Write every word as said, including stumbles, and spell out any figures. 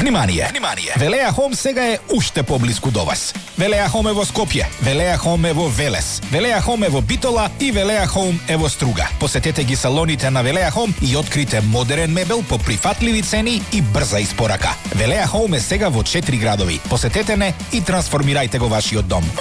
Внимание! Внимание! Велеа Home сега е уште поблиску до вас. Велеа Home е во Скопје, Велеа Home е во Велес, Велеа Home е во Битола и Велеа Home е во Струга. Посетете ги салоните на Велеа Home и открите модерен мебел по прифатливи цени и брза испорака. Велеа Home е сега во четири градови. Посетете не и трансформирајте го вашиот дом.